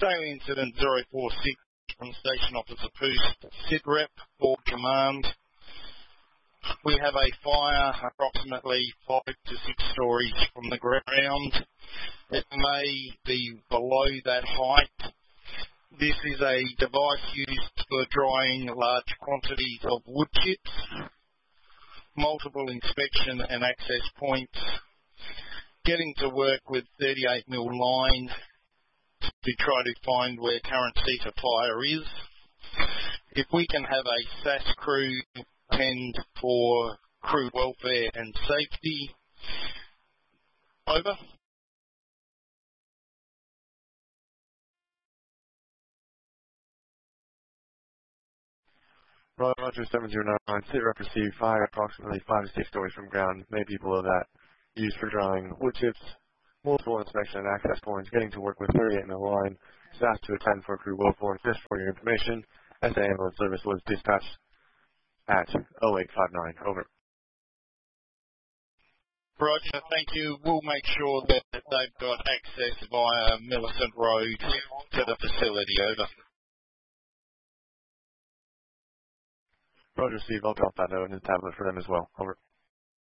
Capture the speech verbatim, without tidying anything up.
Daily incident zero four six from Station Officer Post, SIDREP, Board Command. We have a fire approximately five to six stories from the ground. It may be below that height. This is a device used for drying large quantities of wood chips. Multiple inspection and access points. Getting to work with thirty-eight millimeter line to try to find where current seat of fire is. If we can have a S A S crew attend for crew welfare and safety. Over. Roger seven zero nine, SITREP received fire approximately five to six stories from ground, maybe below that, used for drying wood chips, multiple inspection and access points, getting to work with thirty-eight millimeter line, S A S to attend for crew welfare. Just for your information, S A ambulance service was dispatched at oh eight five nine, over. Roger, thank you. We'll make sure that they've got access via Millicent Road to the facility, over. Roger, Steve, I'll drop that note in the tablet for them as well, over.